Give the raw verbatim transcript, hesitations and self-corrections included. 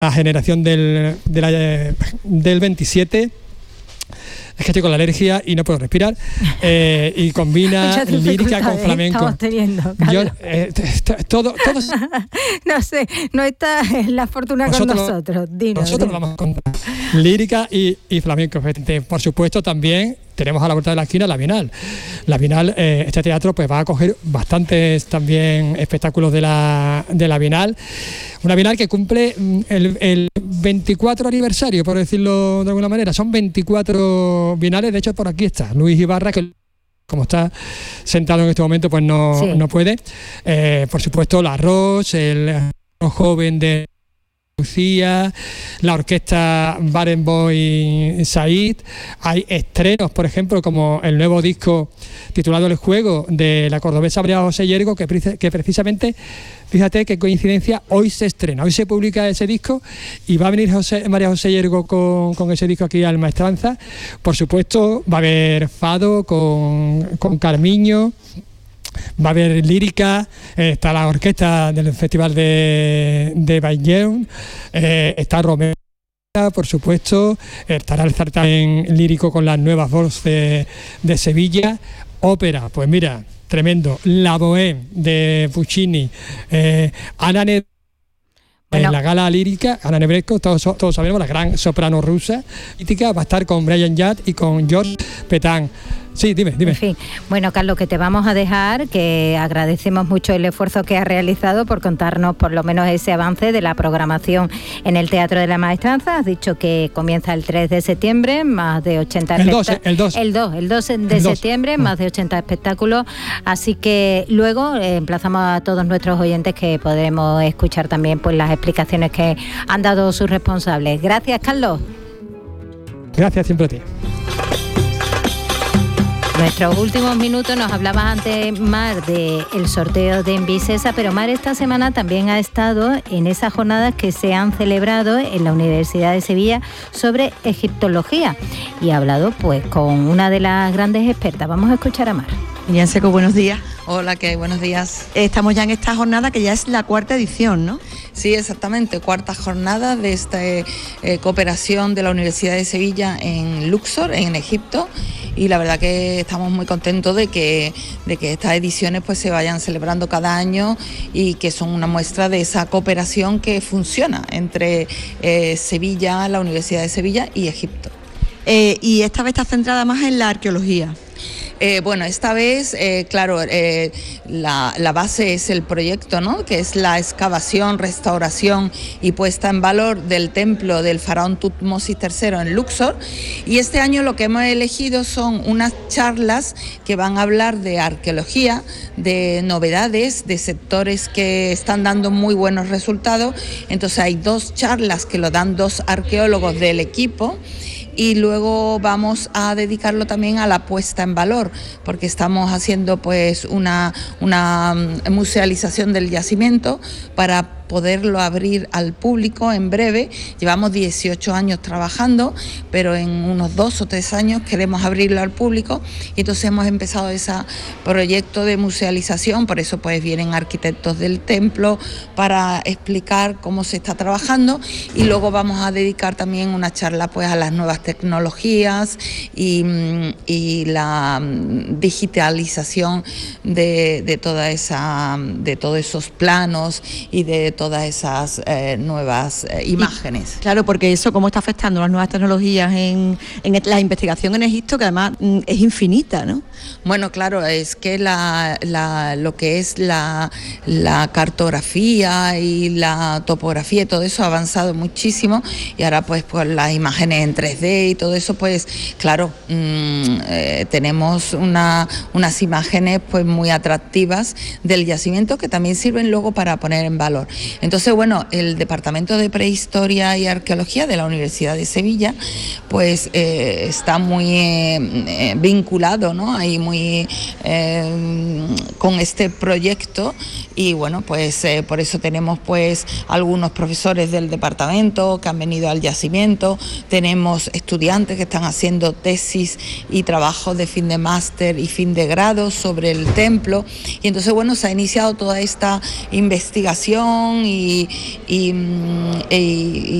la generación del, de la, del veintisiete. Es que estoy con la alergia y no puedo respirar, eh, y combina lírica con flamenco. Estamos teniendo, Yo, eh, todo, todo... No sé, no está en la fortuna nosotros, con nosotros. Dinos, nosotros dinos. vamos a contar lírica y, y flamenco. Por supuesto, también tenemos a la vuelta de la esquina la Bienal. La Bienal, eh, este teatro pues va a coger bastantes también espectáculos de la, de la Bienal. Una Bienal que cumple el, el veinticuatro aniversario, por decirlo de alguna manera. Son veinticuatro bienales, de hecho por aquí está Luis Ibarra, que como está sentado en este momento pues no, sí. no puede. Eh, por supuesto la Roche, el joven de Lucía, la orquesta Barenboim Said. Hay estrenos, por ejemplo, como el nuevo disco titulado El Juego de la cordobesa María José Yergo, que, que precisamente, fíjate qué coincidencia, hoy se estrena, hoy se publica ese disco y va a venir José, María José Yergo con, con ese disco aquí al Maestranza. Por supuesto, va a haber fado con, con Carmiño. Va a haber lírica, eh, está la orquesta del Festival de, de Bayern, eh, está Romero, por supuesto, estará el certamen lírico con las nuevas voces de, de Sevilla, ópera, pues mira, tremendo, La Bohème de Puccini, eh, Ana Netrebko, bueno. En la gala lírica, Ana Netrebko, todos, todos sabemos, la gran soprano rusa, crítica, va a estar con Brian Yat y con George Petain. Sí, dime, dime. En fin, bueno, Carlos, que te vamos a dejar, que agradecemos mucho el esfuerzo que has realizado por contarnos por lo menos ese avance de la programación en el Teatro de la Maestranza. Has dicho que comienza el tres de septiembre, más de ochenta el dos, el dos. El dos, el dos de el septiembre, dos. Más de ochenta espectáculos. Así que luego eh, emplazamos a todos nuestros oyentes que podremos escuchar también pues las explicaciones que han dado sus responsables. Gracias, Carlos. Gracias siempre a ti. Nuestros últimos minutos, nos hablabas antes, Mar, del sorteo de Envisesa, pero Mar esta semana también ha estado en esas jornadas que se han celebrado en la Universidad de Sevilla sobre egiptología y ha hablado pues con una de las grandes expertas. Vamos a escuchar a Mar. Miriam Seco, buenos días. Hola, ¿qué hay? Buenos días. Estamos ya en esta jornada que ya es la cuarta edición, ¿no? Sí, exactamente, cuarta jornada de esta eh, cooperación de la Universidad de Sevilla en Luxor, en Egipto, y la verdad que estamos muy contentos de que, de que estas ediciones pues se vayan celebrando cada año y que son una muestra de esa cooperación que funciona entre eh, Sevilla, la Universidad de Sevilla y Egipto. Eh, y esta vez está centrada más en la arqueología. Eh, bueno, esta vez, eh, claro, eh, la, la base es el proyecto, ¿no?, que es la excavación, restauración y puesta en valor del templo del faraón Tutmosis tercero en Luxor. Y este año lo que hemos elegido son unas charlas que van a hablar de arqueología, de novedades, de sectores que están dando muy buenos resultados. Entonces hay dos charlas que lo dan dos arqueólogos del equipo. Y luego vamos a dedicarlo también a la puesta en valor, porque estamos haciendo pues una, una musealización del yacimiento para poderlo abrir al público en breve. Llevamos dieciocho años trabajando, pero en unos dos o tres años queremos abrirlo al público y entonces hemos empezado ese proyecto de musealización. Por eso pues vienen arquitectos del templo para explicar cómo se está trabajando y luego vamos a dedicar también una charla pues a las nuevas tecnologías y, y la digitalización de, de toda esa, de todos esos planos y de todas esas eh, nuevas eh, imágenes. Y, claro, porque eso cómo está afectando las nuevas tecnologías en, en la investigación en Egipto, que además mm, es infinita, ¿no? Bueno, claro, es que la, la, lo que es la, la cartografía y la topografía y todo eso ha avanzado muchísimo y ahora pues, pues las imágenes en tres D y todo eso, pues claro, mmm, eh, tenemos una, unas imágenes pues muy atractivas del yacimiento que también sirven luego para poner en valor. Entonces, bueno, el Departamento de Prehistoria y Arqueología de la Universidad de Sevilla, pues eh, está muy eh, vinculado, ¿no? Ahí muy eh, con este proyecto y bueno, pues eh, por eso tenemos pues algunos profesores del departamento que han venido al yacimiento, tenemos estudiantes que están haciendo tesis y trabajos de fin de máster y fin de grado sobre el templo y entonces, bueno, se ha iniciado toda esta investigación y, y, y,